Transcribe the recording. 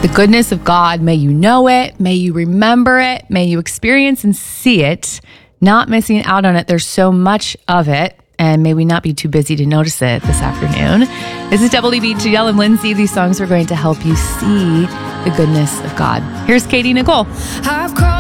The goodness of God, may you know it, may you remember it, may you experience and see it, not missing out on it. There's so much of it, and may we not be too busy to notice it this afternoon. This is WBTL and Lindsay. These songs are going to help you see the goodness of God. Here's Katie Nicole.